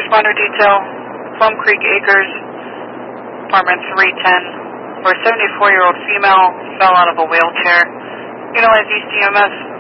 responder detail, Plum Creek Acres, apartment 310, where a 74-year-old female fell out of a wheelchair. Utilize East EMS